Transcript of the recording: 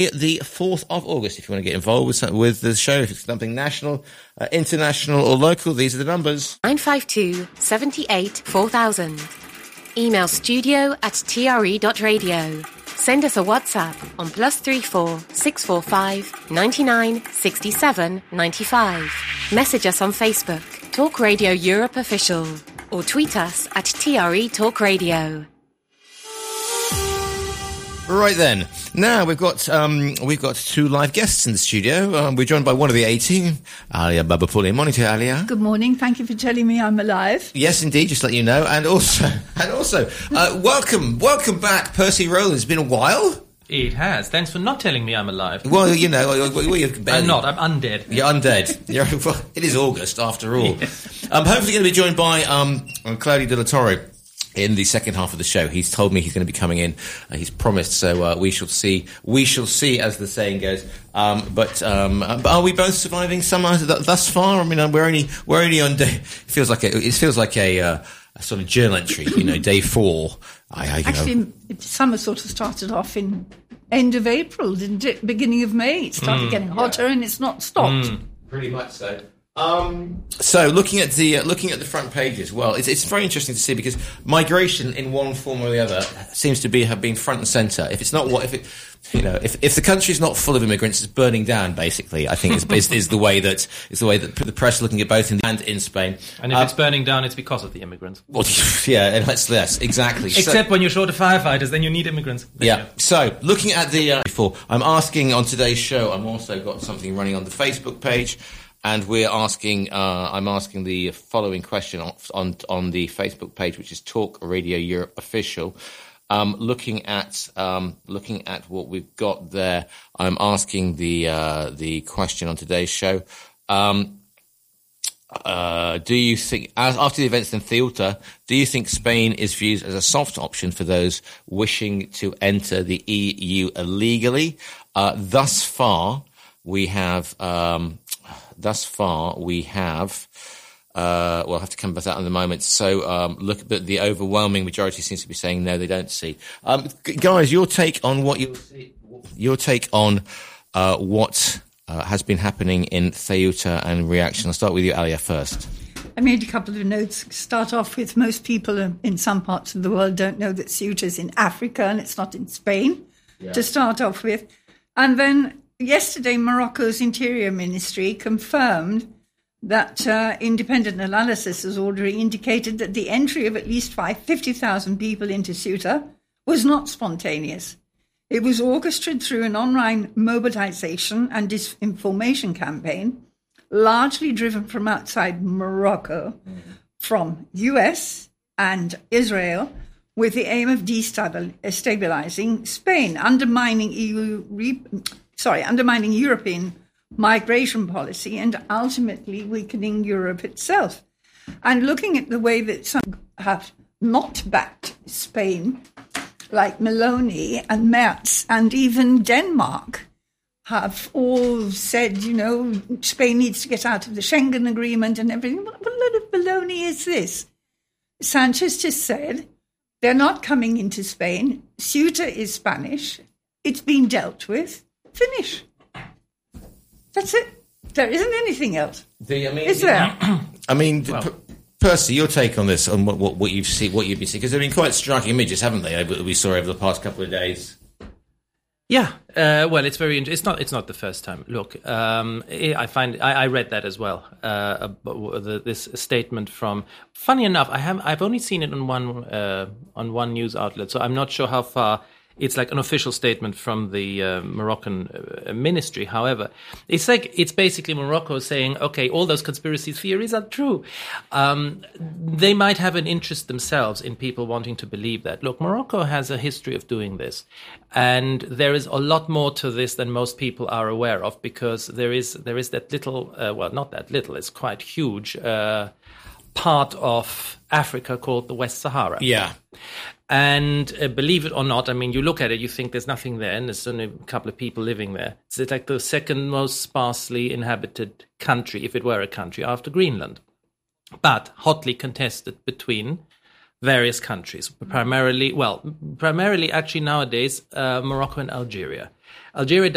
The 4th of August, if you want to get involved with the show, if it's something national, international or local, these are the numbers. 952 78 4000. Email studio@tre.radio. Send us a WhatsApp on +34 645 99 67 95. Message us on Facebook, Talk Radio Europe Official, or tweet us at TRE Talk Radio. Right then. Now we've got two live guests in the studio. We're joined by one of the 18, Alia Babapoulian. Morning to you, Alia. Good morning. Thank you for telling me I'm alive. Yes, indeed. Just to let you know, and also, welcome back, Percy Rowland. It's been a while. It has. Thanks for not telling me I'm alive. Well, you know, I'm not. I'm undead. You're undead. It is August after all. Yeah. Hopefully, going to be joined by Claudio De La Torre in the second half of the show. He's told me he's going to be coming in. He's promised, so we shall see. We shall see, as the saying goes. But are we both surviving summer thus far? I mean, we're only on day. It feels like a sort of journal entry. You know, day 4. Actually, summer sort of started off in end of April, didn't it? Beginning of May. It started getting hotter, and it's not stopped. Pretty much so. So looking at the front pages, well, it's very interesting to see because migration in one form or the other seems to have been front and center. If it's not if the country's not full of immigrants, it's burning down. Basically, I think is the way that the press are looking at both in and in Spain. And if it's burning down, it's because of the immigrants. Well, yeah, and yes, exactly. Except when you're short of firefighters, then you need immigrants. Yeah. So looking at the before, I'm asking on today's show. I'm also got something running on the Facebook page. And we're asking, I'm asking the following question on the Facebook page, which is Talk Radio Europe Official. Looking at what we've got there, I'm asking the question on today's show. Do you think, after the events in Ceuta, do you think Spain is viewed as a soft option for those wishing to enter the EU illegally? Thus far, we have. We'll have to come back to that in a moment. So, look, but the overwhelming majority seems to be saying no, they don't see. Guys, your take on what has been happening in Ceuta and reaction. I'll start with you, Alia, first. I made a couple of notes. Start off with most people in some parts of the world don't know that Ceuta is in Africa and it's not in Spain, to start off with. And then yesterday, Morocco's Interior Ministry confirmed that independent analysis has already indicated that the entry of at least 50,000 people into Ceuta was not spontaneous. It was orchestrated through an online mobilization and disinformation campaign, largely driven from outside Morocco, from US and Israel, with the aim of destabilizing Spain, undermining European migration policy and ultimately weakening Europe itself. And looking at the way that some have not backed Spain, like Meloni and Merz and even Denmark, have all said, Spain needs to get out of the Schengen Agreement and everything. What load of baloney is this? Sanchez just said they're not coming into Spain. Ceuta is Spanish. It's been dealt with. Finish. That's it. There isn't anything else. Is there? I mean, Percy, your take on this, on what you've seen, what you've been seeing, because they've been quite striking images, haven't they? We saw over the past couple of days. Yeah. Well, it's very. It's not the first time. Look, I read that as well. This statement from. Funny enough, I've only seen it on one news outlet, so I'm not sure how far. It's like an official statement from the Moroccan ministry. However, it's basically Morocco saying, okay, all those conspiracy theories are true. They might have an interest themselves in people wanting to believe that. Look, Morocco has a history of doing this. And there is a lot more to this than most people are aware of, because there is that little, not that little, it's quite huge, part of Africa called the West Sahara. Yeah. And believe it or not, I mean, you look at it, you think there's nothing there, and there's only a couple of people living there. It's like the second most sparsely inhabited country, if it were a country, after Greenland. But hotly contested between various countries, primarily actually nowadays, Morocco and Algeria. Algeria